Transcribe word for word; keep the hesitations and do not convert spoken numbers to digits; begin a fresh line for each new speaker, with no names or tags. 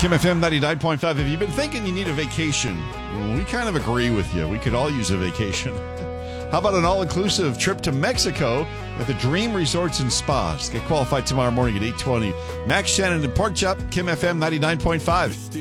Kim F M ninety-nine point five. Have you been thinking you need a vacation? Well, we kind of agree with you. We could all use a vacation. How about an all-inclusive trip to Mexico at the Dream Resorts and Spas? Get qualified tomorrow morning at eight twenty. Max Shannon and Pork Chop, Kim F M ninety-nine point five.